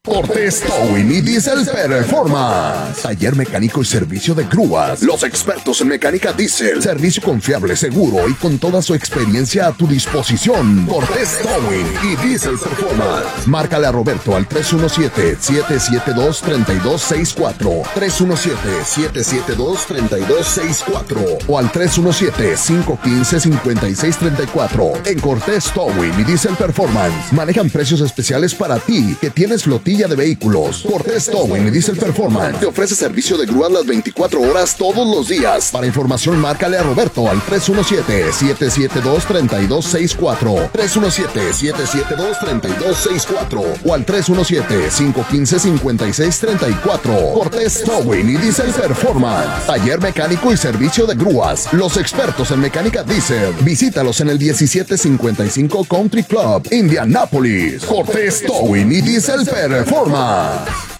Cortés Towing y Diesel Performance. Taller mecánico y servicio de grúas. Los expertos en mecánica diésel. Servicio confiable, seguro y con toda su experiencia a tu disposición. Cortés Towing y Diesel Performance. Márcale a Roberto al 317-772-3264. 317-772-3264 o al 317-515-5634. En Cortés Towing y Diesel Performance manejan precios especiales para ti que tienes flotilla de vehículos. Cortés Towing y Diesel Performance te ofrece servicio de grúas las 24 horas todos los días. Para información, márcale a Roberto al 317-772-3264, 317-772-3264 o al 317-515-5634. Cortés Towing y Diesel Performance, taller mecánico y servicio de grúas. Los expertos en mecánica diésel. Visítalos en el 1755 Country Club, Indianápolis. Cortés Towing y Diesel Performance.